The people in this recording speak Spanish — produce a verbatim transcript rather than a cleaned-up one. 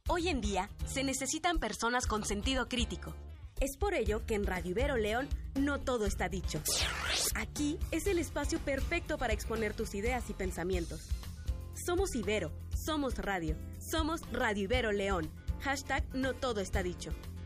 Hoy en día se necesitan personas con sentido crítico. Es por ello que en Radio Ibero León no todo está dicho. Aquí es el espacio perfecto para exponer tus ideas y pensamientos. Somos Ibero, somos radio, somos Radio Ibero León. Hashtag no todo está dicho.